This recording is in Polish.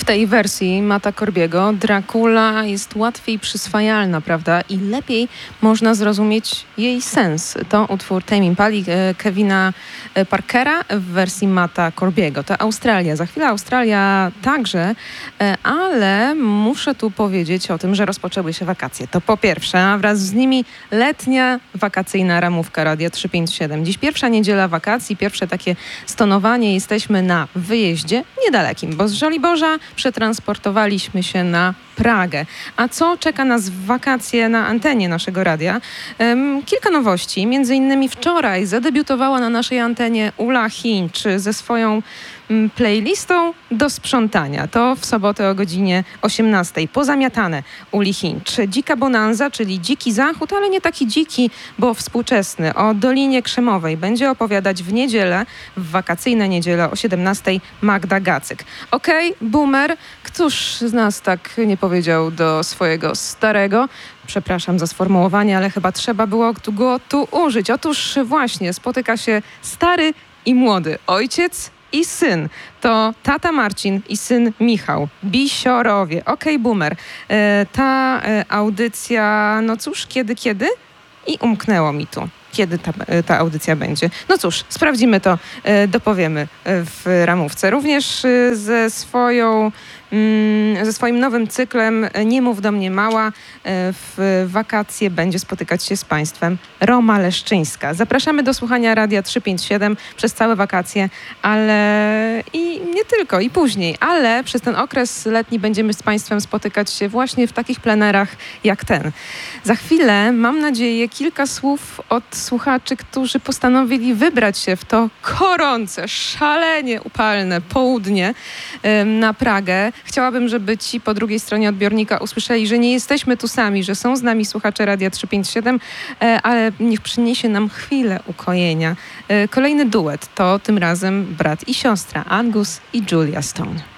W tej wersji Matta Corbiego Dracula jest łatwiej przyswajalna, prawda? I lepiej można zrozumieć jej sens. To utwór Tame Impali Kevina Parkera w wersji Matta Corbiego. To Australia. Za chwilę Australia także, ale muszę tu powiedzieć o tym, że rozpoczęły się wakacje. To po pierwsze, a wraz z nimi letnia wakacyjna ramówka Radia 357. Dziś pierwsza niedziela wakacji, pierwsze takie stonowanie. Jesteśmy na wyjeździe niedalekim, bo z Żoliborza przetransportowaliśmy się na Pragę. A co czeka nas w wakacje na antenie naszego radia? Kilka nowości. Między innymi wczoraj zadebiutowała na naszej antenie Ula Hinch ze swoją playlistą do sprzątania. To w sobotę o godzinie 18:00. Pozamiatane Uli Hinch. Dzika Bonanza, czyli dziki zachód, ale nie taki dziki, bo współczesny. O Dolinie Krzemowej będzie opowiadać w niedzielę, w wakacyjne niedzielę o 17:00 Magda Gacyk. Okej, boomer. Któż z nas tak nie powiedział do swojego starego? Przepraszam za sformułowanie, ale chyba trzeba było go tu użyć. Otóż właśnie spotyka się stary i młody, ojciec i syn. To tata Marcin i syn Michał. Bisiorowie. Okej, boomer. Ta audycja, no cóż, kiedy? I umknęło mi tu. Kiedy ta audycja będzie. No cóż, sprawdzimy to, dopowiemy w ramówce. Również ze swoim nowym cyklem Nie mów do mnie mała w wakacje będzie spotykać się z Państwem Roma Leszczyńska. Zapraszamy do słuchania Radia 357 przez całe wakacje, ale i nie tylko, i później, ale przez ten okres letni będziemy z Państwem spotykać się właśnie w takich plenerach jak ten. Za chwilę, mam nadzieję, kilka słów od słuchaczy, którzy postanowili wybrać się w to gorące, szalenie upalne południe na Pragę. Chciałabym, żeby ci po drugiej stronie odbiornika usłyszeli, że nie jesteśmy tu sami, że są z nami słuchacze Radia 357, ale niech przyniesie nam chwilę ukojenia. Kolejny duet to tym razem brat i siostra Angus i Julia Stone.